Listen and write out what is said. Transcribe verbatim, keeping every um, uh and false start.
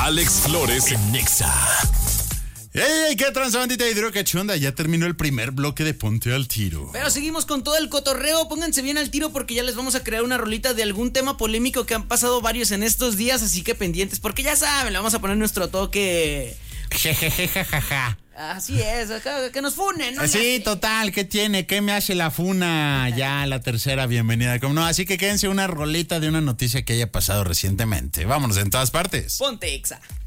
Alex Flores en Nexa. ¡Ey, qué transbandita y qué chunda! Ya terminó el primer bloque de Ponte al Tiro. Pero seguimos con todo el cotorreo. Pónganse bien al tiro porque ya les vamos a crear una rolita de algún tema polémico que han pasado varios en estos días. Así que pendientes, porque ya saben, le vamos a poner nuestro toque. Jejejejaja. Así es, que nos funen, ¿no? Sí, total, ¿qué tiene? ¿Qué me hace la funa? Ya la tercera bienvenida. Como no, así que quédense una rolita de una noticia que haya pasado recientemente. Vámonos en todas partes. Ponte Exa.